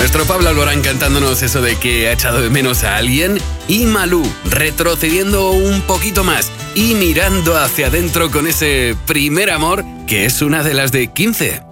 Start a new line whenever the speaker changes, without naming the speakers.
Nuestro Pablo Alborán cantándonos eso de que ha echado de menos a alguien. Y Malú retrocediendo un poquito más y mirando hacia adentro con ese primer amor, que es una de las de 15.